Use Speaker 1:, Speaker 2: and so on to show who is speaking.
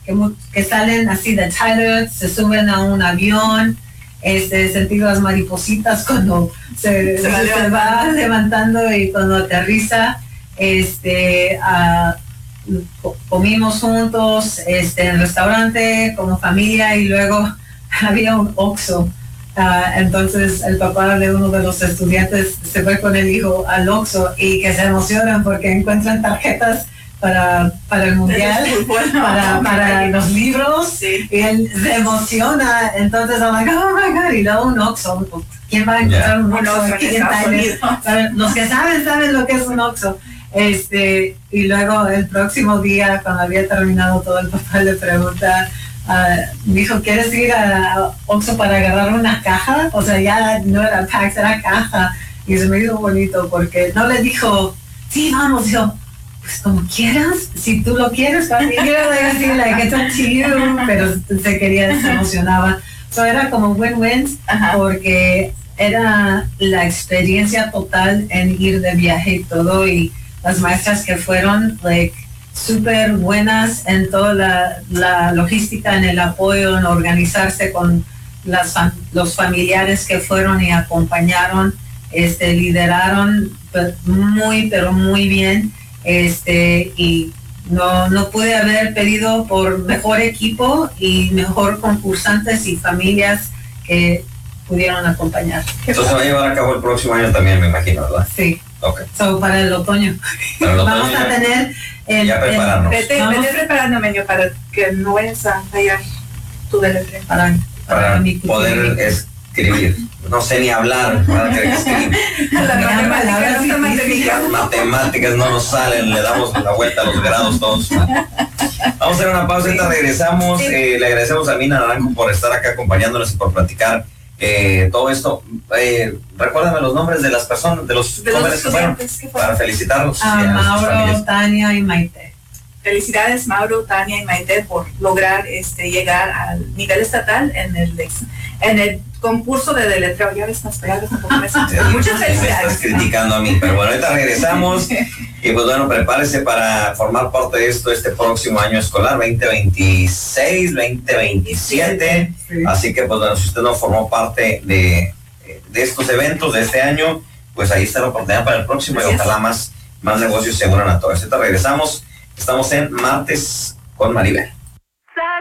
Speaker 1: que salen así de Tyler, se suben a un avión, sentir las maripositas cuando se va levantando y cuando aterriza, comimos juntos en el restaurante como familia y luego había un Oxxo. Entonces el papá de uno de los estudiantes se fue con el hijo al Oxxo y que se emocionan porque encuentran tarjetas para el mundial, para los libros, sí. Y él se emociona, entonces I'm like, oh my God, y luego un Oxxo, ¿quién va a encontrar un Oxxo aquí en Thailand? Los que saben lo que es un Oxxo. Y luego el próximo día, cuando había terminado todo, el papá le pregunta, dijo, ¿quieres ir a Oxxo para agarrar una caja? O sea, ya no era packs, era caja. Y se me hizo bonito porque no le dijo, sí, vamos, dijo, pues como quieras, si tú lo quieres, papi, quiero decir, like, it's up to you, pero se emocionaba. So era como win-win, porque era la experiencia total en ir de viaje y todo, y las maestras que fueron, like, súper buenas en toda la logística, en el apoyo, en organizarse con los familiares que fueron y acompañaron, lideraron pero muy bien, y no pude haber pedido por mejor equipo y mejor concursantes y familias que pudieron acompañar.
Speaker 2: Entonces se va a llevar a cabo el próximo año también, me imagino, ¿verdad?
Speaker 1: Sí.
Speaker 2: Okay.
Speaker 1: So, para el otoño. Vamos a tener
Speaker 2: ya prepararnos.
Speaker 3: Vete preparándome yo para que no vayas a fallar tu deletreo.
Speaker 2: Para poder escribir. No sé ni hablar para que escribir. Las matemáticas no nos salen, le damos la vuelta a los grados todos. Vamos a hacer una pausa, regresamos. Le agradecemos a Mina Naranjo por estar acá acompañándonos y por platicar todo esto. Recuérdame los nombres de las personas, de los jóvenes que fueron, para felicitarlos.
Speaker 1: Mauro, Tania y Maite.
Speaker 3: Felicidades, Mauro, Tania y Maite, por lograr llegar al nivel estatal en el concurso de deletreo. Ya ves, más pegadas un poco. Muchas felicidades.
Speaker 2: Me estás criticando a mí, pero bueno, ahorita regresamos y pues bueno, prepárese para formar parte de esto este próximo año escolar 2026, 2027. Sí. Así que pues bueno, si usted no formó parte de estos eventos de este año, pues ahí está la oportunidad para el próximo. Así y ojalá más negocios se unan a todo esto. Ahorita regresamos. Estamos en Martes con Maribel.